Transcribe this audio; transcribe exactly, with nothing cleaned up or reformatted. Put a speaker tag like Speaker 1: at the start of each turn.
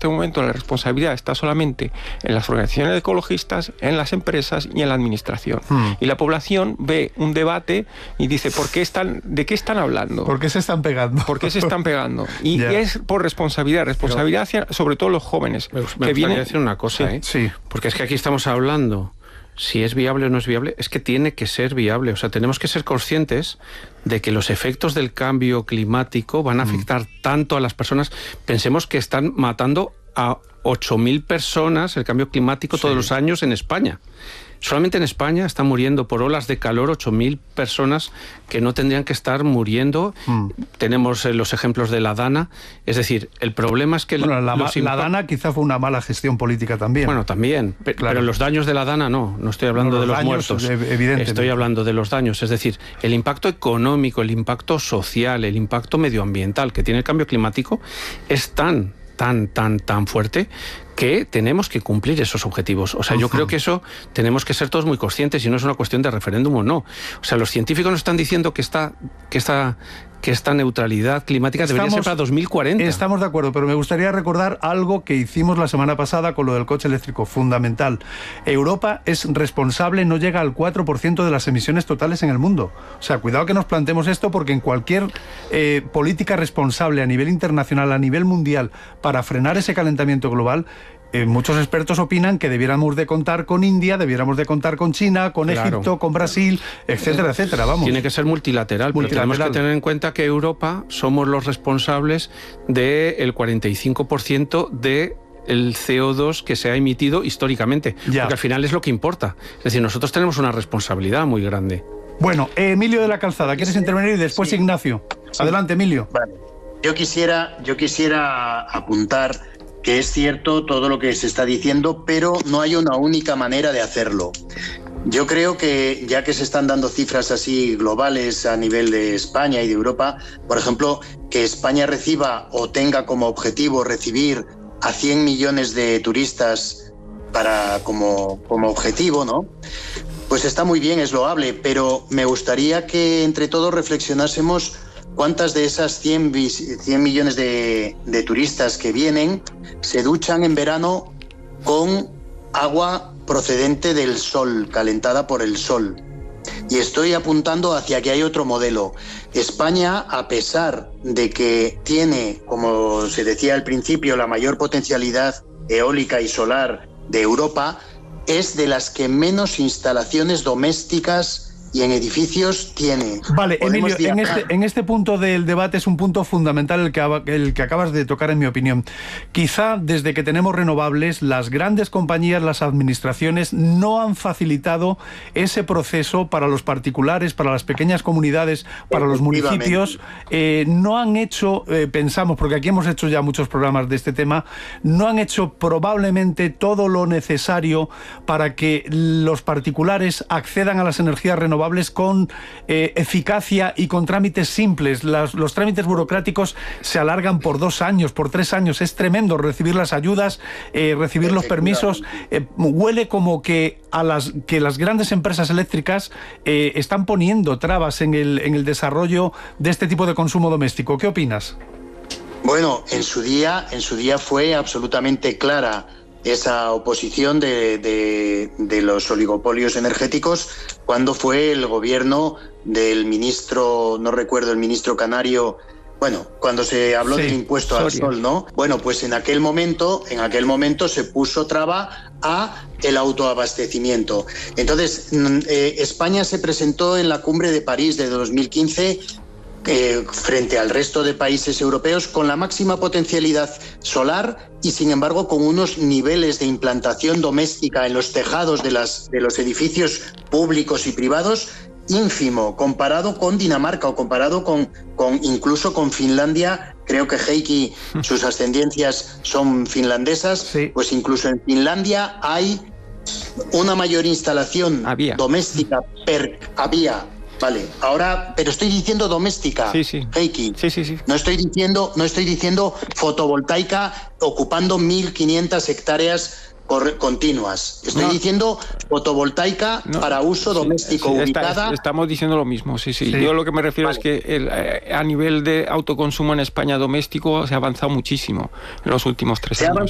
Speaker 1: este momento la responsabilidad está solamente en las organizaciones ecologistas, en las empresas y en la administración. Hmm. Y la población ve un debate y dice, ¿por qué están, ¿de qué están hablando?
Speaker 2: ¿Por qué se están pegando?
Speaker 1: ¿Por qué se están pegando? Y yeah. es por responsabilidad, responsabilidad hacia, sobre todo los jóvenes.
Speaker 3: Me, me que gustaría vienen... decir una cosa, sí. ¿eh?
Speaker 2: Sí.
Speaker 3: Porque es que aquí estamos hablando si es viable o no es viable, es que tiene que ser viable. O sea, tenemos que ser conscientes de que los efectos del cambio climático van a afectar mm. tanto a las personas. Pensemos que están matando a ocho mil personas el cambio climático sí. todos los años en España. Solamente en España están muriendo por olas de calor ocho mil personas que no tendrían que estar muriendo. Mm. Tenemos eh, los ejemplos de la Dana. Es decir, el problema es que...
Speaker 2: Bueno, la,
Speaker 3: los
Speaker 2: la Dana quizá fue una mala gestión política también.
Speaker 3: Bueno, también. Pe claro. Pero los daños de la Dana no. No estoy hablando no, los de los daños, muertos.
Speaker 2: Evidentemente.
Speaker 3: Estoy hablando de los daños. Es decir, el impacto económico, el impacto social, el impacto medioambiental que tiene el cambio climático es tan, tan, tan, tan fuerte que tenemos que cumplir esos objetivos. O sea, yo uh-huh. creo que eso tenemos que ser todos muy conscientes y no es una cuestión de referéndum o no. O sea, los científicos nos están diciendo que esta, que esta, que esta neutralidad climática
Speaker 2: estamos,
Speaker 3: debería ser para dos mil cuarenta.
Speaker 2: Estamos de acuerdo, pero me gustaría recordar algo que hicimos la semana pasada con lo del coche eléctrico, fundamental. Europa es responsable, no llega al cuatro por ciento de las emisiones totales en el mundo. O sea, cuidado que nos planteemos esto, porque en cualquier eh, política responsable a nivel internacional, a nivel mundial, para frenar ese calentamiento global, Eh, muchos expertos opinan que debiéramos de contar con India, debiéramos de contar con China, con claro. Egipto, con Brasil, etcétera, etcétera. Vamos.
Speaker 3: Tiene que ser multilateral, multilateral, pero tenemos que tener en cuenta que Europa somos los responsables del cuarenta y cinco por ciento de el C O dos que se ha emitido históricamente, ya. porque al final es lo que importa. Es decir, nosotros tenemos una responsabilidad muy grande.
Speaker 2: Bueno, eh, Emilio de la Calzada, ¿quieres intervenir? Y después sí. Ignacio. Sí. Adelante, Emilio.
Speaker 4: Vale. Yo quisiera, yo quisiera apuntar que es cierto todo lo que se está diciendo, pero no hay una única manera de hacerlo. Yo creo que, ya que se están dando cifras así globales a nivel de España y de Europa, por ejemplo, que España reciba o tenga como objetivo recibir a cien millones de turistas para, como, como objetivo, ¿no? Pues está muy bien, es loable, pero me gustaría que entre todos reflexionásemos cuántas de esas cien millones de, de turistas que vienen se duchan en verano con agua procedente del sol, calentada por el sol. Y estoy apuntando hacia que hay otro modelo. España, a pesar de que tiene, como se decía al principio, la mayor potencialidad eólica y solar de Europa, es de las que menos instalaciones domésticas y en edificios tiene.
Speaker 2: Vale, Emilio, en este, en este punto del debate es un punto fundamental el que, el que acabas de tocar, en mi opinión. Quizá desde que tenemos renovables, las grandes compañías, las administraciones, no han facilitado ese proceso para los particulares, para las pequeñas comunidades, para los municipios. Eh, no han hecho, eh, pensamos, porque aquí hemos hecho ya muchos programas de este tema, no han hecho probablemente todo lo necesario para que los particulares accedan a las energías renovables con eh, eficacia y con trámites simples. Las, los trámites burocráticos se alargan por dos años, por tres años. Es tremendo recibir las ayudas, eh, recibir los permisos. Eh, huele como que, a las, que las grandes empresas eléctricas eh, están poniendo trabas en el, en el desarrollo de este tipo de consumo doméstico. ¿Qué opinas?
Speaker 4: Bueno, en su día, en su día fue absolutamente clara esa oposición de, de, de los oligopolios energéticos cuando fue el gobierno del ministro, no recuerdo, el ministro canario, bueno, cuando se habló sí, del impuesto sorry. al sol, ¿no? Bueno, pues en aquel momento, en aquel momento se puso traba a el autoabastecimiento. Entonces, eh, España se presentó en la cumbre de París de dos mil quince Eh, frente al resto de países europeos con la máxima potencialidad solar y, sin embargo, con unos niveles de implantación doméstica en los tejados de, las, de los edificios públicos y privados ínfimo, comparado con Dinamarca o comparado con, con incluso con Finlandia. Creo que Heikki, sus ascendencias son finlandesas, sí. Pues incluso en Finlandia hay una mayor instalación había. doméstica per había Vale, ahora, pero estoy diciendo doméstica,
Speaker 1: sí, sí.
Speaker 4: Heikki.
Speaker 1: Sí, sí, sí.
Speaker 4: No estoy diciendo, no estoy diciendo fotovoltaica ocupando mil quinientas hectáreas continuas. Estoy no. diciendo fotovoltaica no. para uso doméstico sí, sí, ubicada.
Speaker 1: Está, estamos diciendo lo mismo, sí, sí. sí. Yo lo que me refiero vale. es que el, a nivel de autoconsumo en España doméstico se ha avanzado muchísimo en los últimos tres
Speaker 4: se
Speaker 1: años.